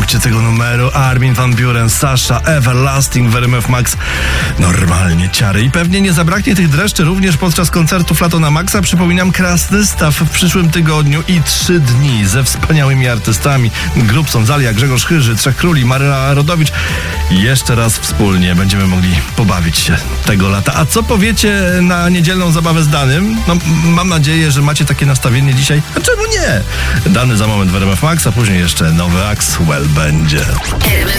Słuchajcie tego numeru. Armin van Buuren, Sasha, Everlasting w RMF Max. Normalnie ciary. I pewnie nie zabraknie tych dreszczy również podczas koncertu Flato na Maxa. Przypominam, Krasnystaw w przyszłym tygodniu i 3 dni ze wspaniałymi artystami. Grubson, Zalia, Grzegorz Chyży, Trzech Króli, Maryla Rodowicz. I jeszcze raz wspólnie będziemy mogli pobawić się tego lata. A co powiecie na niedzielną zabawę z Danym? No, mam nadzieję, że macie takie nastawienie dzisiaj. A czemu nie? Dany za moment w RMF Max, a później jeszcze nowy Axwell będzie.